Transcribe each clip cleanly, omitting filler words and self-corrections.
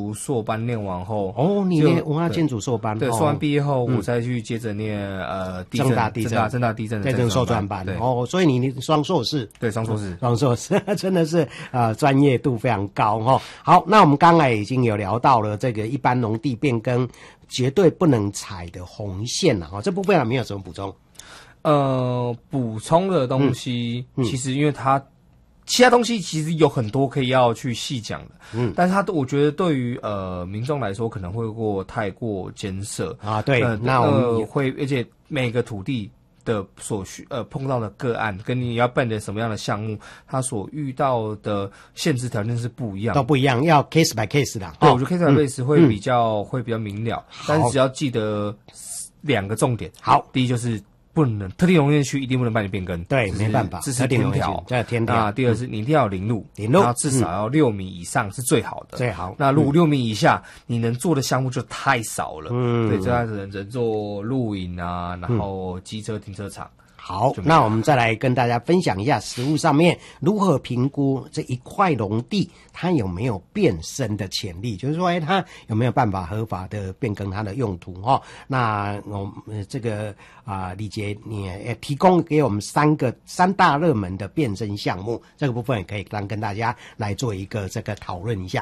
硕班念完后， 哦，你念文化建筑硕班， 对，硕班毕业后我再去接着念政大地震硕专班，哦，所以你双硕士， 对，双硕士， 真的是专业度非常高哈。好，那我们刚才已经有聊到了这个一般农地变更绝对不能踩的红线了哈，这部分有没有什么补充？ 补充的东西，其实因为它其他东西其实有很多可以要去细讲的，但是我觉得对于民众来说可能会太过艰涩啊，对，那我们会，而且每个土地的所需碰到的个案，跟你要办的什么样的项目，它所遇到的限制条件是不一样的， 都不一样，要 case by case 的。 对，我觉得 case by case 会比较明了，但是只要记得2个重点。 好， 第一就是不能特定农业区一定不能办理变更， 对，没办法， 这是天条。那第二是你一定要有林路，然后至少要6米以上是最好的， 最好。 那如果6米以下，你能做的项目就太少了。对，这样子人做露营啊，然后机车停车场。 好，那我们再来跟大家分享一下实务上面如何评估这一块农地它有没有变身的潜力，就是说它有没有办法合法的变更它的用途哈。那我这个李杰你也提供给我们三大热门的变身项目，这个部分也可以跟大家来做一个这个讨论一下。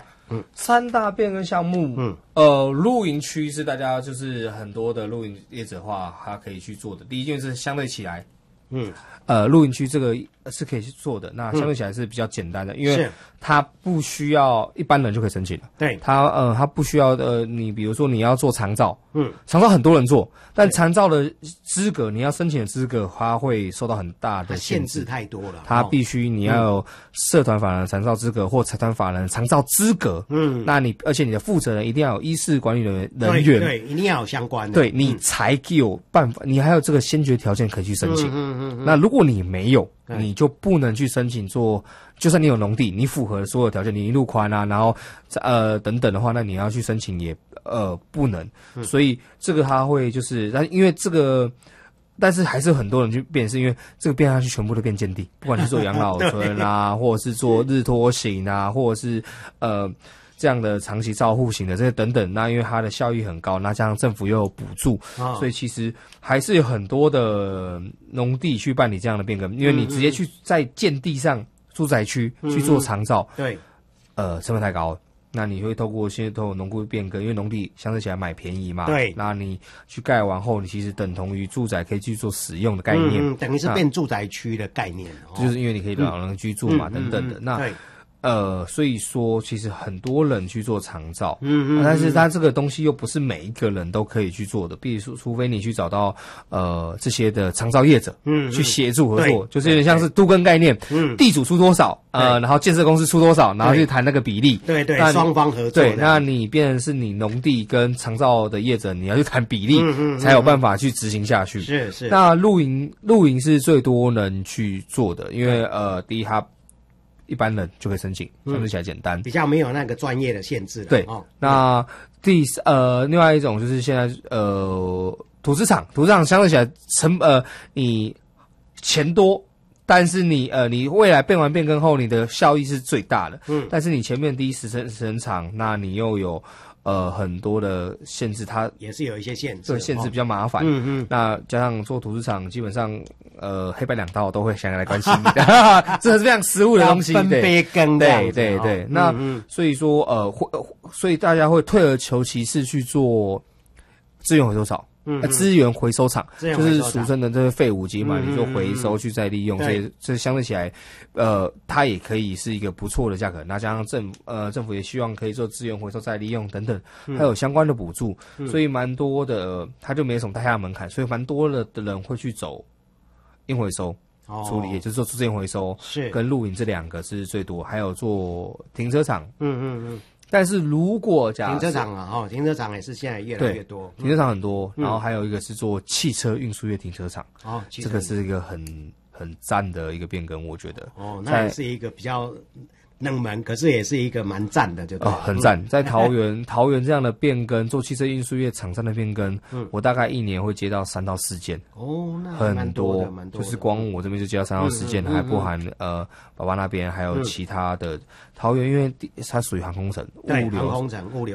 3大变更项目，露营区是大家就是很多的露营业者的话，他可以去做的。第一件事相对起来，露营区这个是可以去做的，那相对起来是比较简单的，因为它不需要一般人就可以申请了。 对， 它不需要你比如说你要做长照，长照很多人做，但长照的资格你要申请的资格，它会受到很大的限制太多了。 它必须你要有社团法人的长照资格或财团法人的长照资格，那而且你的负责人一定要有医事管理人员， 对，一定要有相关的， 对，你才有办法，你还有这个先决条件可以去申请。那如果你没有，你就不能去申请做，就算你有农地，你符合所有条件，你路宽啊，然后等等的话，那你要去申请也不能。所以这个它会就是，因为这个，但是还是有很多人去变，是因为这个变下去全部都变建地，不管是做养老村啊，或者是做日托型啊，或者是这样的长期照护型的这些等等，那因为它的效益很高，那加上政府又有补助，所以其实还是有很多的农地去办理这样的变更，因为你直接去在建地上住宅区去做长照， 对， 成本太高了。那你会透过农地变更，因为农地相对起来买便宜嘛， 对， 那你去盖完后，你其实等同于住宅可以去做使用的概念， 等于是变住宅区的概念， 就是因为你可以老人居住嘛，等等的，那。所以说其实很多人去做长照，但是它这个东西又不是每一个人都可以去做的，比如说除非你去找到这些的长照业者，去协助合作，就是有点像是都更概念，地主出多少，然后建设公司出多少，然后去谈那个比例， 对，双方合作， 对，那你变成是你农地跟长照的业者，你要去谈比例，才有办法去执行下去。 是， 那露营是最多人去做的，因为第一它一般人就可以申请，相对起来简单， 比较没有那个专业的限制。 对，那另外一种就是现在土资场相对起来你钱多，但是你未来变完变更后，你的效益是最大的。但是你前面第一时程场，那你又有很多的限制，它也是有一些限制， 对，限制比较麻烦。那加上做土资场，基本上黑白两道都会想要来关心你的，这是非常实务的东西， 分杯羹的。 对。那所以说所以大家会退而求其次去做资源回收厂。资源回收厂就是俗称的这个废五金嘛，你做回收去再利用，所以这相对起来，它也可以是一个不错的价格。那加上政府也希望可以做资源回收再利用等等，还有相关的补助，所以蛮多的，它就没什么太大的门槛，所以蛮多的人会去走硬回收处理，也就是做资源回收跟露营这2个是最多，还有做停车场，但是如果停车场停车场也是现在越来越多， 停车场很多，然后还有一个是做汽车运输业停车场，这个是一个很赞的一个变更，我觉得。 那也是一个比较冷门，可是也是一个蛮赞的，就对。 很赞，在桃园这样的变更，做汽车运输业厂商的变更，我大概1年会接到3到4件。 那很多，就是光我这边就接到3到4件，还不含爸爸那边还有其他的桃园，因为它属于航空城， 物流